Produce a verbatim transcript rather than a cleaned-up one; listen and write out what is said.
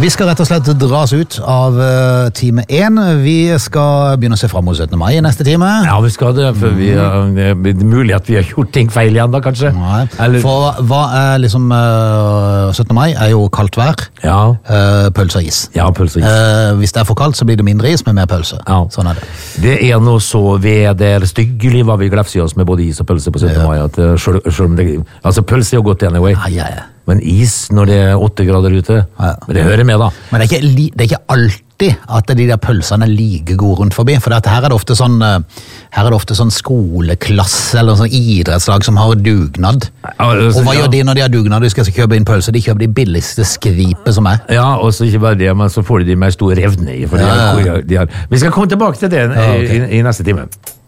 Vi skal rett og slett dras ut av uh, time én. Vi skal begynne å se frem mot syttende mai i neste time. Ja, vi skal det, for vi, uh, det er mulig at vi har gjort ting feil igjen da, kanskje. Nei, Eller... for hva er liksom uh, syttende mai er jo kaldt vær, ja. uh, pølse og is. Ja, pølse og is. Uh, hvis det er for kaldt, så blir det mindre is med mer pølse. Ja. Sånn er det. Det er noe så ved det styggelig hva vi glefser oss med både is og pølse på syttende mai, at uh, selv, selv om det, altså pølse er jo godt anyway. Ja, ja, ja. Men is når det er åtte grader ute, ja. det hører med da. Men det er, ikke, det er ikke alltid at de der pølsene er like gode rundt forbi, for her er det ofte sånn, her er det ofte sånn skoleklasse eller sånn idrettslag som har dugnad. Ja, altså, og hva ja. gjør de når de har dugnad? De skal kjøpe inn pølse, de kjøper de billigste skripet som er. Ja, og så ikke bare det, men så får de de mer store revne i. For ja. de har, de har, vi skal komme tilbake til det ja, okay. i, i neste time.